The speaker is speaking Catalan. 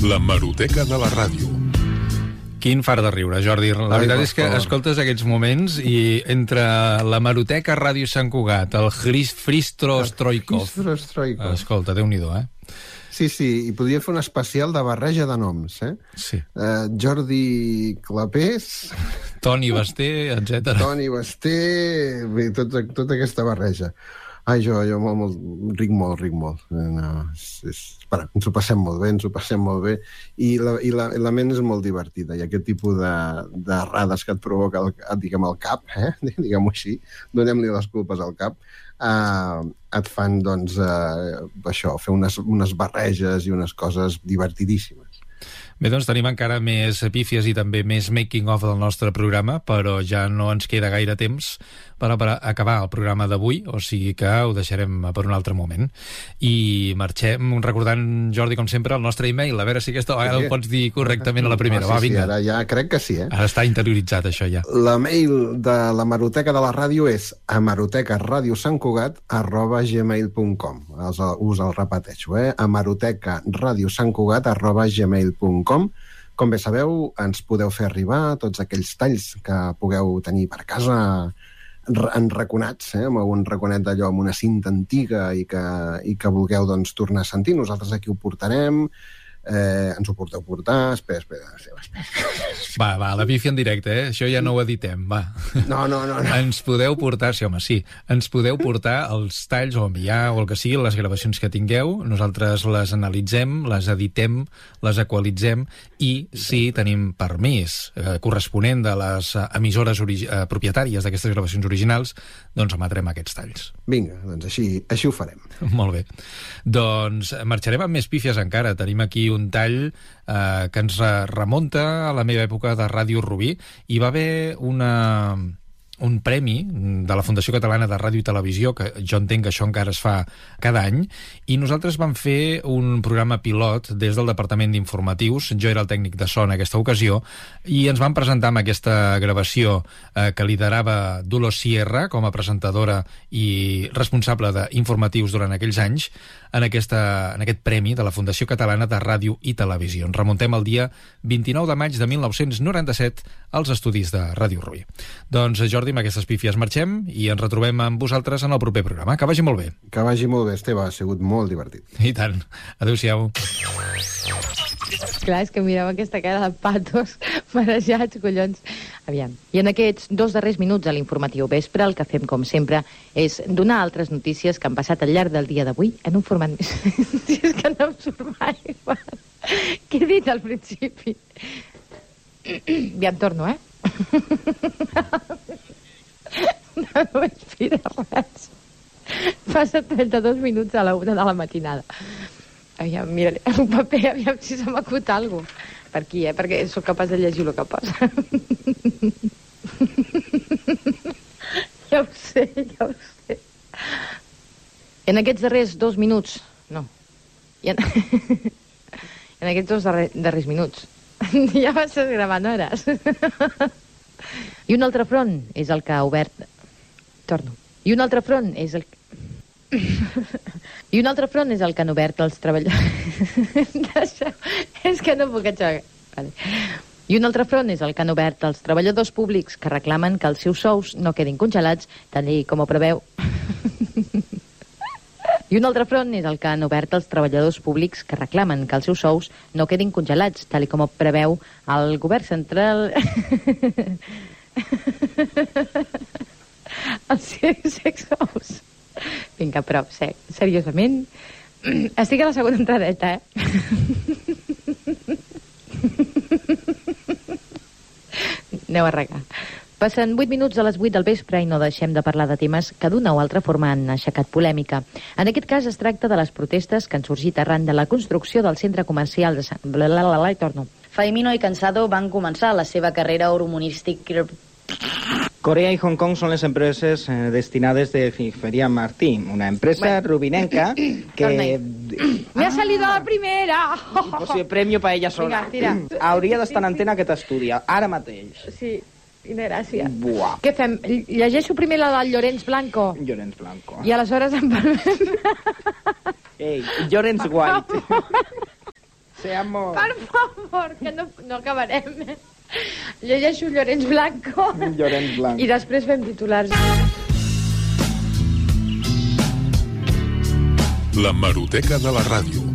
L'hemeroteca de la ràdio. Quin far de riure, Jordi. La veritat és que escoltes aquests moments i entre l'hemeroteca Ràdio Sant Cugat, el Fristro Stoikov... Escolta, Déu-n'hi-do, Sí, i podria fer un especial de barreja de noms, Sí. Jordi Clapés... Toni Basté, etc. Toni Basté... Bé, tota aquesta barreja. Ai, jo ric molt. No, ens ho passem molt bé, i la ment és molt divertida, i aquest tipus de errades que et provoca diguem, el cap, diguem-ho així, donem-li les culpes al cap, et fan, doncs, això, fer unes barreges i unes coses divertidíssimes. Bé, doncs tenim encara més pífies i també més making-of del nostre programa, però ja no ens queda gaire temps per acabar el programa d'avui, o sigui que ho deixarem per un altre moment. I marxem recordant, Jordi, com sempre, el nostre e-mail, a veure si aquesta vegada ho pots dir correctament a la primera. Va, vinga. Ara ja crec que sí, Ara està interioritzat, això, ja. L'email de l'hemeroteca de la ràdio és hemerotecaradiosantcugat@gmail.com. Us el repeteixo, hemerotecaradiosantcugat@gmail.com. Com bé sabeu, ens podeu fer arribar tots aquells talls que pugueu tenir per casa enraconats, amb un raconet d'allò, amb una cinta antiga i que vulgueu, doncs, tornar a sentir. Nosaltres aquí ho portarem, ens ho porteu portar... Espera. Va, la pífia en directe, Això ja no ho editem, va. No. Ens podeu portar, ens podeu portar els talls o enviar o el que sigui, les gravacions que tingueu, nosaltres les analitzem, les editem, les equalitzem i si tenim permís corresponent de les emissores propietàries d'aquestes gravacions originals, doncs emetrem aquests talls. Vinga, doncs així ho farem. Molt bé. Doncs marxarem amb més pífies encara. Tenim aquí un tall que ens remunta a la meva època de Ràdio Rubí. Hi va haver un premi de la Fundació Catalana de Ràdio i Televisió, que jo entenc que això encara es fa cada any, i nosaltres vam fer un programa pilot des del Departament d'Informatius. Jo era el tècnic de so en aquesta ocasió, i ens vam presentar amb aquesta gravació que liderava Dolors Sierra com a presentadora i responsable d'informatius durant aquells anys, en aquest premi de la Fundació Catalana de Ràdio i Televisió. Ens remuntem al dia 29 de maig de 1997 als estudis de Ràdio Rubí. Doncs, Jordi, amb aquestes pífies marxem i ens retrobem amb vosaltres en el proper programa. Que vagi molt bé. Que vagi molt bé, Esteve. Ha sigut molt divertit. I tant. Adéu-siau. Clar, és que mirava aquesta cara de patos marejats, collons. Aviam. I en aquests 2 darrers minuts a l'informatiu vespre, el que fem, com sempre, és donar altres notícies que han passat al llarg del dia d'avui en un format més... Si és que no em surt mai. Què he dit al principi? Aviam, torno, No m'inspira res. Passa 32 minuts a la 1 de la matinada. Aviam, miraré un paper, aviam si se m'acut alguna cosa. Per aquí, perquè sóc capaç de llegir el que posa. Ja ho sé. En aquests darrers 2 minuts... No. En aquests 2 darrers minuts. Ja m'estàs gravant hores. I un altre front és el que ha obert... Torno. I un altre front és el que han obert els treballadors... És que no puc aixecar. Vale. I un altre front és el que han obert els treballadors públics que reclamen que els seus sous no quedin congelats, tal com ho preveu... I un altre front és el que han obert els treballadors públics que reclamen que els seus sous no quedin congelats, tal com ho preveu el govern central... Els seus sous. Vinga, però, seriosament... Estic a la segona entradeta, Aneu a regar. Passen 8 minuts a les 8 del vespre i no deixem de parlar de temes que d'una o altra forma han aixecat polèmica. En aquest cas es tracta de les protestes que han sorgit arran de la construcció del centre comercial de Sant... I torno. Faimino i Cansado van començar la seva carrera humorística... Corea y Hong Kong son las empresas destinadas de Feria Martín, una empresa rubinenca que... Me ha salido a la primera! Impossible, premio para ella sola. Vinga, tira. Hauria d'estar en antena aquest estudi, ara mateix. Sí, quina gràcia. Buah. Què fem? Llegeixo primer la del Llorenç Blanco. Llorenç Blanco. I aleshores en parlem. Ei, Llorenç White. Seamos... Per favor, que no acabarem. Llegeixo Llorenç Blanco. Llorenç Blanc. I després fem titulars. L'hemeroteca de la ràdio.